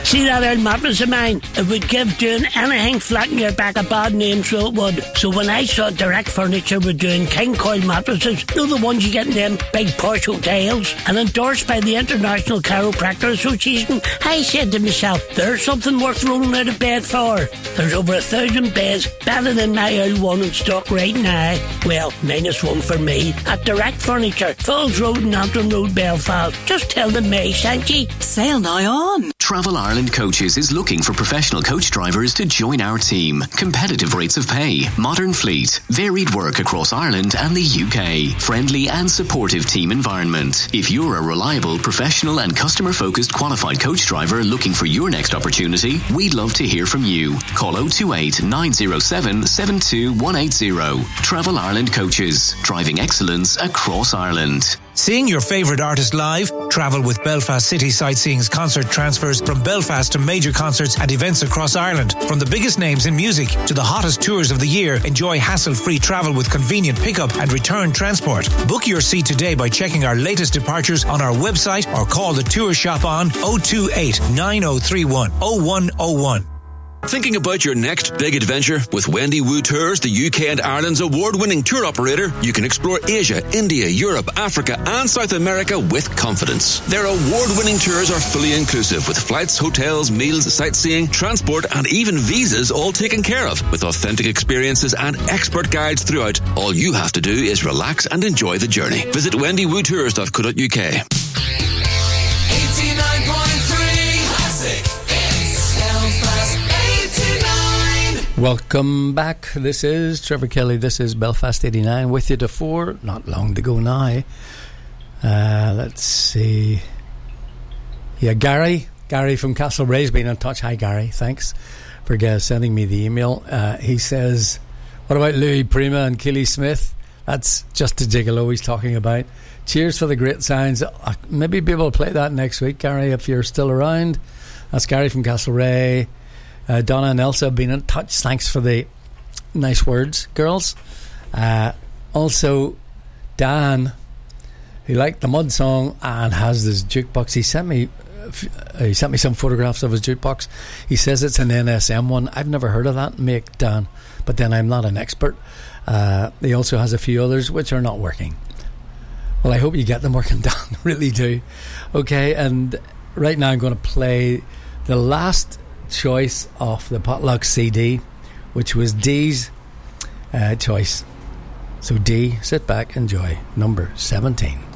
See that old mattress of mine? It would give doing anything flat in your back a bad name, so it would. So when I saw Direct Furniture were doing king coil mattresses, you know the ones you get in them big posh hotels, and endorsed by the International Chiropractor Association, I said to myself, there's something worth rolling out of bed for. There's over 1,000 beds better than my old one in stock right now. Well, minus one for me. At Direct Furniture, Falls Road and Antrim Road, Belfast. Just tell them me, thank you. Sale now on. Travel Ireland Coaches is looking for professional coach drivers to join our team. Competitive rates of pay, modern fleet, varied work across Ireland and the UK, friendly and supportive team environment. If you're a reliable, professional and customer-focused qualified coach driver looking for your next opportunity, we'd love to hear from you. Call 028 907 72180. Travel Ireland Coaches, driving excellence across Ireland. Seeing your favourite artist live? Travel with Belfast City Sightseeing's concert transfers from Belfast to major concerts and events across Ireland. From the biggest names in music to the hottest tours of the year, enjoy hassle-free travel with convenient pickup and return transport. Book your seat today by checking our latest departures on our website or call the tour shop on 028 9031 0101. Thinking about your next big adventure? With Wendy Wu Tours, the UK and Ireland's award-winning tour operator, you can explore Asia, India, Europe, Africa and South America with confidence. Their award-winning tours are fully inclusive with flights, hotels, meals, sightseeing, transport and even visas all taken care of. With authentic experiences and expert guides throughout, all you have to do is relax and enjoy the journey. Visit wendywootours.co.uk. 89.3 Classic. Welcome back. This is Trevor Kelly. This is Belfast 89 with you to 4. Not long to go now. Let's see. Yeah, Gary from Castlereagh's been in touch. Hi, Gary. Thanks for sending me the email. He says, what about Louis Prima and Keely Smith? That's Just a Gigolo he's talking about. Cheers for the great sounds. Maybe be able to play that next week, Gary, if you're still around. That's Gary from Castlereagh. Donna and Elsa have been in touch. Thanks for the nice words, girls. Also, Dan, he liked the Mud song and has this jukebox. He sent me some photographs of his jukebox. He says it's an NSM one. I've never heard of that make, Dan, but then I'm not an expert. He also has a few others which are not working. Well, I hope you get them working, Dan. Really do. Okay, and right now I'm going to play the last choice of the Potluck CD, which was Dee's choice. So Dee, sit back, enjoy number 17.